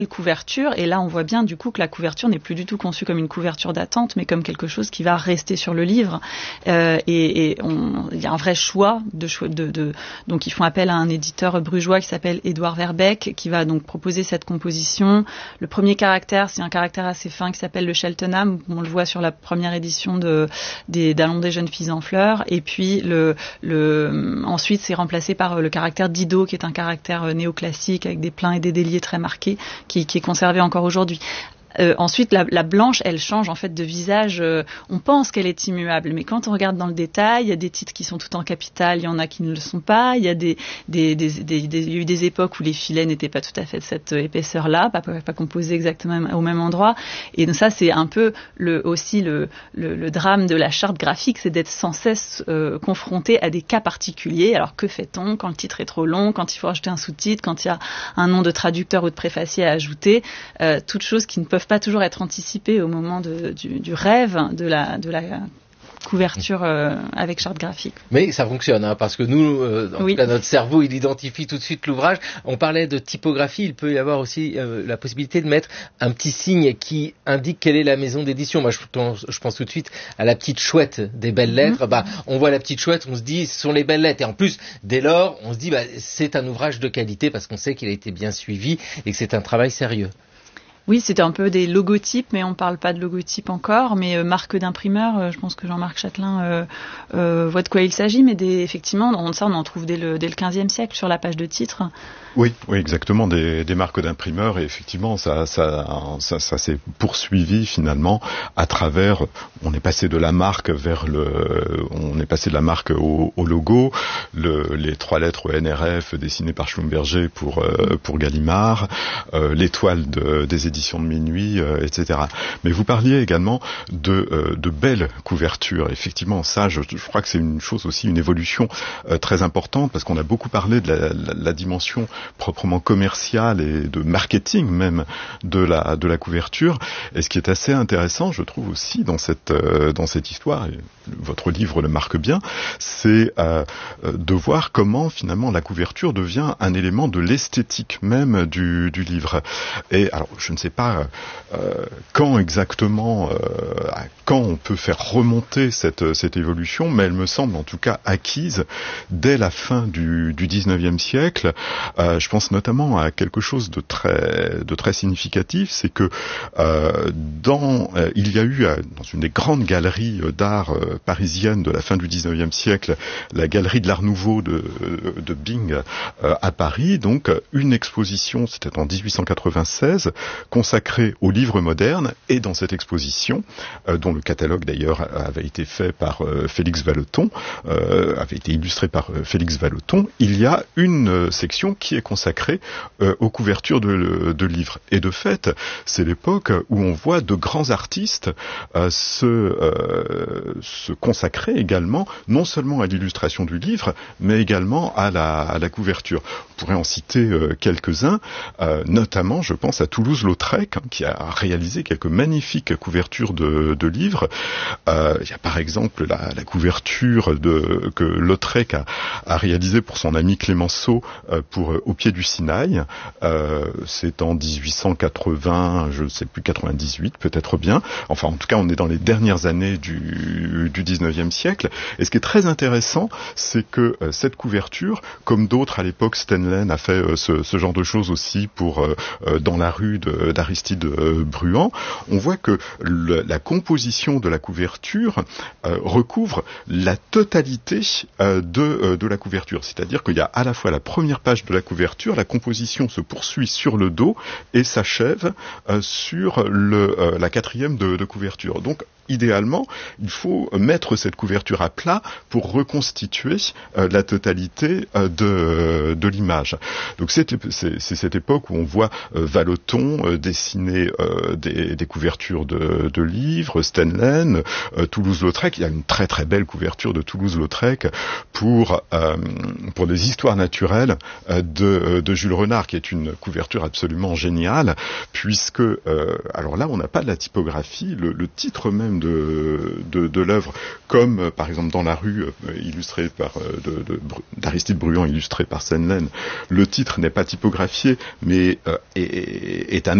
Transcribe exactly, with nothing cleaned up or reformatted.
couverture, et là on voit bien du coup que la couverture n'est plus du tout conçue comme une couverture d'attente, mais comme quelque chose qui va rester sur le livre. Euh, et il y a un vrai choix de, de, de donc ils font appel à un éditeur brugeois qui s'appelle Édouard Verbeek, qui va donc proposer cette composition. Le premier caractère, c'est un caractère assez fin qui s'appelle le Cheltenham, on le voit sur la première édition de des d'Allons des jeunes filles en fleurs, et puis le le ensuite c'est remplacé par le caractère Dido, qui est un caractère néoclassique avec des pleins et des déliés très marqués, qui, qui est conservée encore aujourd'hui. Euh, ensuite, la, la blanche, elle change en fait de visage. Euh, on pense qu'elle est immuable, mais quand on regarde dans le détail, il y a des titres qui sont tout en capitale, il y en a qui ne le sont pas. Il y a des, des, des, des, des, il y a eu des époques où les filets n'étaient pas tout à fait de cette épaisseur-là, pas, pas, pas composés exactement au même endroit. Et donc ça, c'est un peu le, aussi le, le, le drame de la charte graphique, c'est d'être sans cesse euh, confronté à des cas particuliers. Alors que fait-on quand le titre est trop long, quand il faut rajouter un sous-titre, quand il y a un nom de traducteur ou de préfacier à ajouter, euh, toutes choses qui ne peuvent pas toujours être anticipé au moment de, du, du rêve de la, de la couverture euh, avec charte graphique. Mais ça fonctionne, hein, parce que nous, euh, en oui. tout cas, notre cerveau, il identifie tout de suite l'ouvrage. On parlait de typographie, il peut y avoir aussi euh, la possibilité de mettre un petit signe qui indique quelle est la maison d'édition. Moi, je pense, je pense tout de suite à la petite chouette des belles lettres. Mm-hmm. Bah, on voit la petite chouette, on se dit, ce sont les belles lettres. Et en plus, dès lors, on se dit, bah, c'est un ouvrage de qualité parce qu'on sait qu'il a été bien suivi et que c'est un travail sérieux. Oui, c'était un peu des logotypes, mais on ne parle pas de logotypes encore. Mais euh, marque d'imprimeur, euh, je pense que Jean-Marc Chatelain euh, euh, voit de quoi il s'agit. Mais des, effectivement, on, ça, on en trouve dès le, dès le quinzième siècle sur la page de titre. Oui, oui, exactement, des, des marques d'imprimeurs. Et effectivement, ça, ça, ça, ça s'est poursuivi finalement à travers. On est passé de la marque vers le. On est passé de la marque au, au logo. Le, les trois lettres N R F dessinées par Schlumberger pour euh, pour Gallimard. Euh, l'étoile de, des éditions de minuit, euh, et cetera. Mais vous parliez également de, euh, de belles couvertures. Effectivement, ça, je, je crois que c'est une chose aussi, une évolution euh, très importante, parce qu'on a beaucoup parlé de la, la, la dimension proprement commerciale et de marketing même de la, de la couverture. Et ce qui est assez intéressant, je trouve aussi dans cette, euh, dans cette histoire, et votre livre le marque bien, c'est euh, de voir comment finalement la couverture devient un élément de l'esthétique même du, du livre. Et alors, je ne sais pas euh, quand exactement, euh, quand on peut faire remonter cette, cette évolution, mais elle me semble en tout cas acquise dès la fin du, du dix-neuvième siècle. Euh, je pense notamment à quelque chose de très, de très significatif, c'est que euh, dans, euh, il y a eu euh, dans une des grandes galeries d'art euh, parisiennes de la fin du dix-neuvième siècle, la galerie de l'Art Nouveau de, de Bing euh, à Paris, donc une exposition, c'était en dix-huit cent quatre-vingt-seize, consacrée aux livres modernes, et dans cette exposition, euh, dont le catalogue d'ailleurs avait été fait par euh, Félix Vallotton, euh, avait été illustré par euh, Félix Vallotton, il y a une euh, section qui est consacrée euh, aux couvertures de, de livres. Et de fait, c'est l'époque où on voit de grands artistes euh, se, euh, se consacrer également, non seulement à l'illustration du livre, mais également à la, à la couverture. On pourrait en citer euh, quelques-uns, euh, notamment, je pense à Toulouse-Lautrec, hein, qui a réalisé quelques magnifiques couvertures de, de livres. Euh, il y a par exemple la, la couverture de, que Lautrec a, a réalisée pour son ami Clémenceau euh, pour euh, Au pied du Sinaï. Euh, c'est en dix-huit cent quatre-vingts, je ne sais plus, quatre-vingt-dix-huit peut-être bien. Enfin, en tout cas, on est dans les dernières années du, du dix-neuvième siècle. Et ce qui est très intéressant, c'est que euh, cette couverture, comme d'autres à l'époque, Stendhal a fait euh, ce, ce genre de choses aussi pour euh, euh, dans la rue de, d'Aristide euh, Bruand, on voit que le, la composition de la couverture euh, recouvre la totalité euh, de, euh, de la couverture. C'est-à-dire qu'il y a à la fois la première page de la couverture, la composition se poursuit sur le dos et s'achève euh, sur le, euh, la quatrième de, de couverture. Donc, idéalement, il faut mettre cette couverture à plat pour reconstituer euh, la totalité euh, de, de l'image. Donc c'est, c'est, c'est cette époque où on voit euh, Vallotton euh, dessiner euh, des, des couvertures de, de livres, Stendhal, euh, Toulouse-Lautrec. Il y a une très très belle couverture de Toulouse-Lautrec pour euh, pour des histoires naturelles euh, de, de Jules Renard, qui est une couverture absolument géniale, puisque euh, alors là on n'a pas de la typographie, le, le titre même même de, de, de l'œuvre, comme euh, par exemple dans La Rue, euh, illustré par euh, de, de, d'Aristide Bruand, illustré par Sennelen, le titre n'est pas typographié, mais euh, est, est un